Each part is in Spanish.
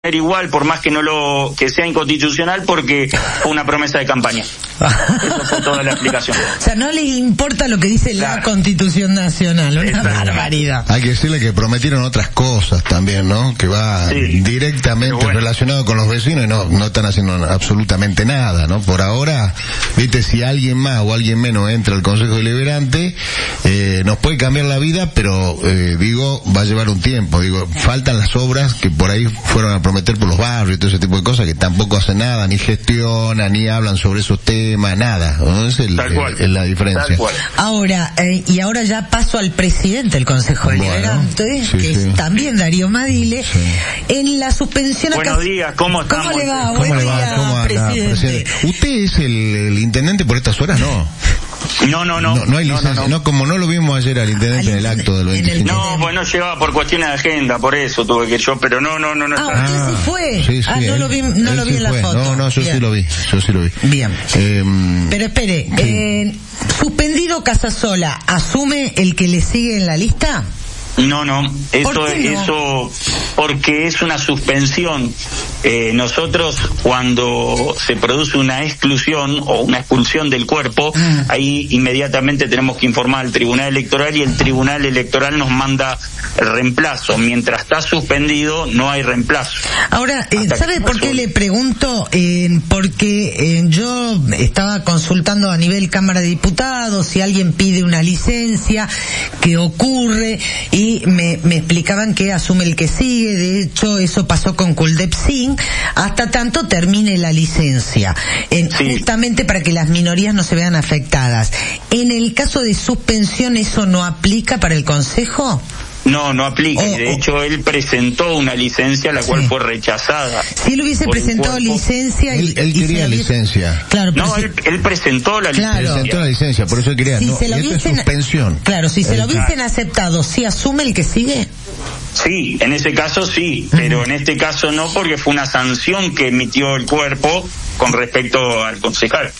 igual, por más que sea inconstitucional, porque fue una promesa de campaña. Eso fue toda la explicación. O sea, no le importa lo que dice la Constitución Nacional, una barbaridad. Hay que decirle que prometieron otras cosas también, ¿no? Que va directamente relacionado con los vecinos y no están haciendo absolutamente nada, ¿no? Por ahora, viste, si alguien más o alguien menos entra al Consejo Deliberante, nos puede cambiar la vida, pero va a llevar un tiempo. Faltan las obras que por ahí fueron a prometer por los barrios y todo ese tipo de cosas, que tampoco hacen nada, ni gestionan, ni hablan sobre esos temas, nada, ¿no? Es la diferencia. Ahora, y ahora ya paso al presidente del Consejo Deliberante, que es también Darío Madile, en la suspensión... Buenos días, ¿cómo estamos? ¿Cómo le va? ¿Cómo le va? ¿Cómo anda, presidente? ¿Usted es el intendente por estas horas? No. No hay licencia, no, como no lo vimos ayer al intendente en el acto del 25. No, pues no llegaba por cuestiones de agenda, por eso tuve que yo, pero no. ¿Usted sí fue? Sí, no lo vi en la foto. No, yo sí lo vi. Bien. Pero espere, suspendido Casasola, ¿asume el que le sigue en la lista? No, eso porque es una suspensión. Nosotros, cuando se produce una exclusión o una expulsión del cuerpo, ahí inmediatamente tenemos que informar al Tribunal Electoral y el Tribunal Electoral nos manda el reemplazo. Mientras está suspendido, no hay reemplazo. Ahora, ¿sabe por qué le pregunto? Porque yo estaba consultando a nivel Cámara de Diputados si alguien pide una licencia, qué ocurre, y me explicaban que asume el que sigue. De hecho, eso pasó con Kuldep Singh, hasta tanto termine la licencia, justamente para que las minorías no se vean afectadas. En el caso de suspensión, ¿eso no aplica para el Consejo? No aplica. De hecho, él presentó una licencia, la cual fue rechazada. Si él hubiese presentado licencia... Él quería licencia. Claro, él presentó la licencia. Presentó la licencia, por eso quería... Si se lo hubiesen, suspensión. Claro, si se lo hubiesen aceptado, ¿sí asume el que sigue? Sí, en ese caso sí, pero en este caso no, porque fue una sanción que emitió el cuerpo con respecto al concejal.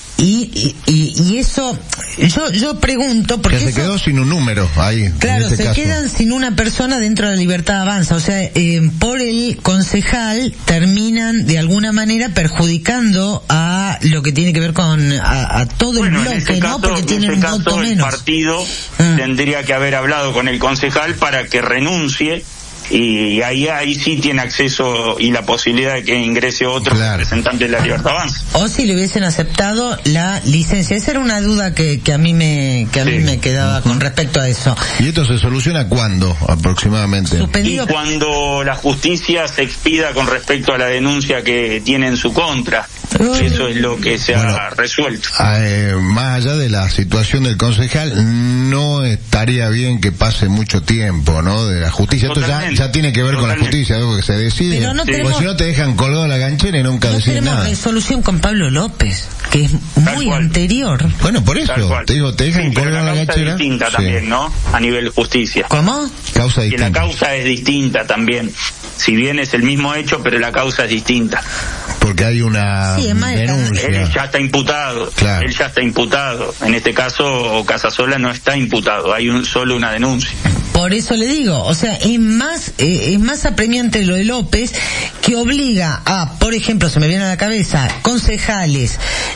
Y eso, yo pregunto, porque se quedó sin un número ahí. Claro, en este caso quedan sin una persona dentro de la Libertad Avanza. O sea, por el concejal terminan de alguna manera perjudicando a lo que tiene que ver con a todo el bloque, ¿no? Porque tienen un voto menos. El partido tendría que haber hablado con el concejal para que renuncie. Y ahí sí tiene acceso y la posibilidad de que ingrese otro representante de la Libertad Avanza. O si le hubiesen aceptado la licencia. Esa era una duda que a mí me quedaba con respecto a eso. ¿Y esto se soluciona cuándo aproximadamente? Suspendido. Y cuando la justicia se expida con respecto a la denuncia que tiene en su contra. Eso es lo que se ha resuelto. Más allá de la situación del concejal, no estaría bien que pase mucho tiempo, ¿no? De la justicia. Esto ya tiene que ver con la justicia, ¿no? Porque se decide. Porque si no te dejan colgado la ganchera y nunca deciden nada. No tenemos resolución con Pablo López, que es muy anterior. Bueno, por eso, te digo, te dejan colgado la ganchera. Es distinta también, ¿no? A nivel justicia. ¿Cómo? Causa distinta. Y la causa es distinta también. Si bien es el mismo hecho, pero la causa es distinta. Porque hay una denuncia. Él ya está imputado. Claro. Él ya está imputado. En este caso, Casasola no está imputado. Hay solo una denuncia. Por eso le digo, o sea, es más apremiante lo de López, que obliga a, por ejemplo, se me viene a la cabeza, concejalas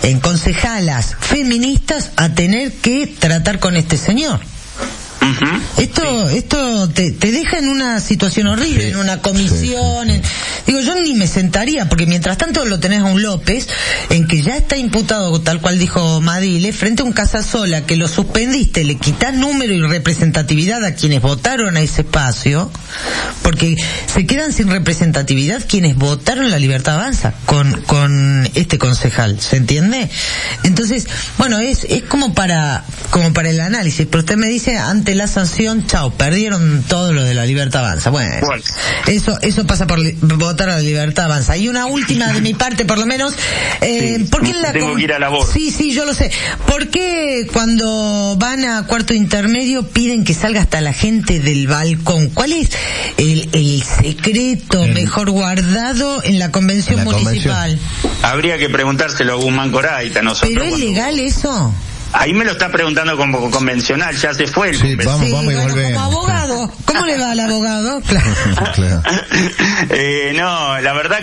feministas a tener que tratar con este señor. Esto te deja en una situación horrible, en una comisión. Digo, yo ni me sentaría, porque mientras tanto lo tenés a un López, en que ya está imputado, tal cual dijo Madile, frente a un Casasola que lo suspendiste, le quitás número y representatividad a quienes votaron a ese espacio, porque se quedan sin representatividad quienes votaron la Libertad Avanza con este concejal, ¿se entiende? Entonces, bueno, es como para el análisis, pero usted me dice, ante la sanción, chao, perdieron todo lo de la Libertad Avanza. Bueno, eso pasa por votar a la Libertad Avanza. Y una última de mi parte, por lo menos, ¿por qué tengo que ir a labor? Sí, yo lo sé. ¿Por qué cuando van a cuarto intermedio piden que salga hasta la gente del balcón? ¿Cuál es el secreto mejor guardado en la convención municipal? Habría que preguntárselo a Guzmán Coraita, nosotros. ¿Pero es legal eso? Ahí me lo está preguntando como convencional, ya se fue. Vamos y volvemos. Como abogado, ¿cómo le va al abogado? Claro. No, la verdad